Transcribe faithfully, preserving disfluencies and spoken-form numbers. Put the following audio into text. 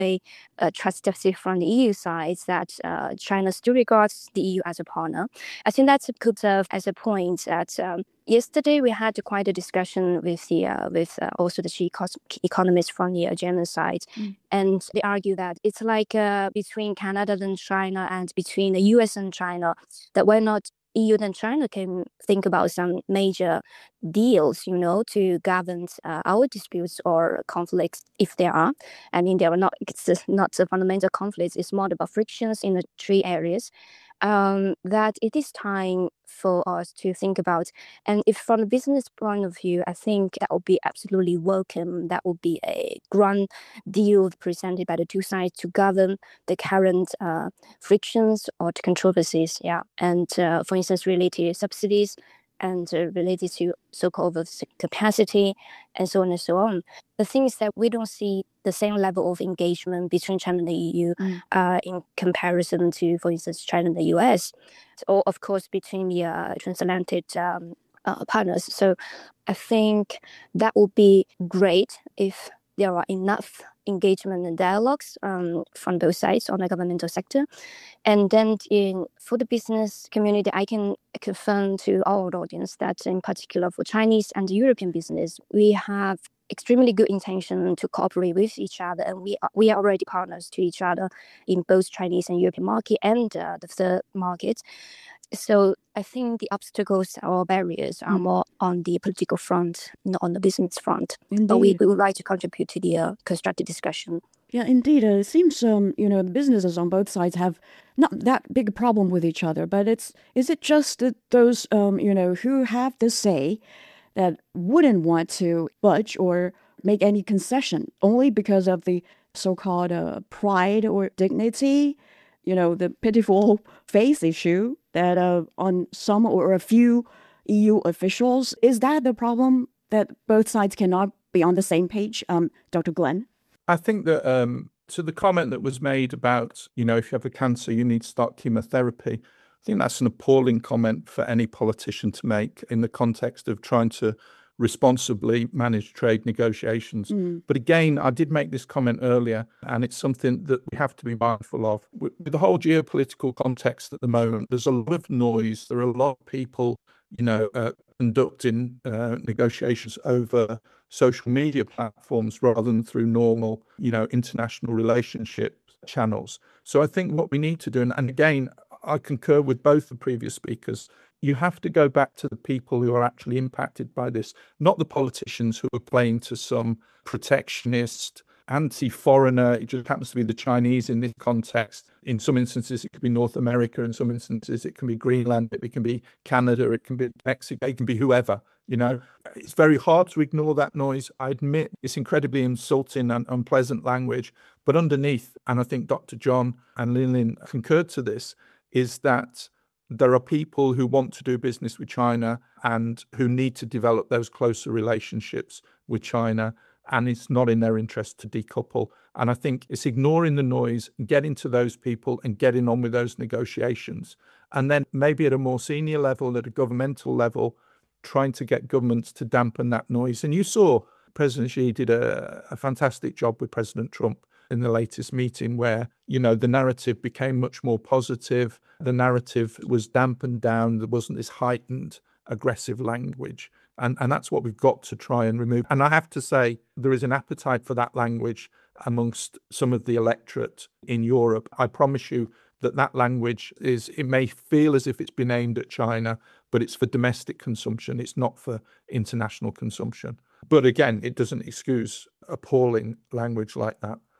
a, a trust deficit from the E U side that uh, China still regards the E U as a partner. I think that could serve as a point that um, yesterday we had quite a discussion with the uh, with uh, also the chief economists from the uh, German side, mm. and they argue that it's like uh, between Canada and China and between the U S and China, that we're not E U and China can think about some major deals, you know, to govern uh, our disputes or conflicts if there are. I mean, there are not, it's not a fundamental conflicts, it's more about frictions in the three areas. Um, that it is time for us to think about. And if from a business point of view, I think that would be absolutely welcome. That would be a grand deal presented by the two sides to govern the current uh, frictions or controversies. Yeah, and uh, for instance, related to subsidies and uh, related to so-called capacity and so on and so on. The thing is that we don't see the same level of engagement between China and the E U mm. uh, in comparison to, for instance, China and the U S, or of course between the uh, transatlantic um, uh, partners. So I think that would be great if there are enough engagement and dialogues um, from both sides on the governmental sector. And then in, for the business community, I can confirm to our audience that in particular for Chinese and European business, we have extremely good intention to cooperate with each other, and we are, we are already partners to each other in both Chinese and European market and uh, the third market. So I think the obstacles or barriers are mm. more on the political front, not on the business front. Indeed. But we, we would like to contribute to the uh, constructive discussion. Yeah, indeed. Uh, it seems, um, you know, businesses on both sides have not that big a problem with each other, but it's is it just that those, um, you know, who have the say that wouldn't want to budge or make any concession only because of the so-called uh, pride or dignity, you know, the pitiful face issue that uh, on some or a few E U officials, is that the problem that both sides cannot be on the same page, um, Doctor Glenn? I think that um, to the comment that was made about, you know, if you have a cancer, you need to start chemotherapy. I think that's an appalling comment for any politician to make in the context of trying to responsibly manage trade negotiations. Mm. But again, I did make this comment earlier, and it's something that we have to be mindful of. With, with the whole geopolitical context at the moment, there's a lot of noise. There are a lot of people, you know, uh, conducting uh, negotiations over social media platforms rather than through normal, you know, international relationship channels. So I think what we need to do, and, and again, I concur with both the previous speakers, you have to go back to the people who are actually impacted by this, not the politicians who are playing to some protectionist, anti-foreigner. It just happens to be the Chinese in this context. In some instances, it could be North America. In some instances, it can be Greenland. It can be Canada. It can be Mexico. It can be whoever. You know, it's very hard to ignore that noise. I admit it's incredibly insulting and unpleasant language. But underneath, and I think Doctor John and Lin-Lin concurred to this, is that there are people who want to do business with China and who need to develop those closer relationships with China, and it's not in their interest to decouple. And I think it's ignoring the noise, getting to those people and getting on with those negotiations. And then maybe at a more senior level, at a governmental level, trying to get governments to dampen that noise. And you saw President Xi did a, a fantastic job with President Trump in the latest meeting where, you know, the narrative became much more positive. The narrative was dampened down. There wasn't this heightened aggressive language. And, and that's what we've got to try and remove. And I have to say, there is an appetite for that language amongst some of the electorate in Europe. I promise you that that language is, it may feel as if it's been aimed at China, but it's for domestic consumption. It's not for international consumption. But again, it doesn't excuse appalling language like that.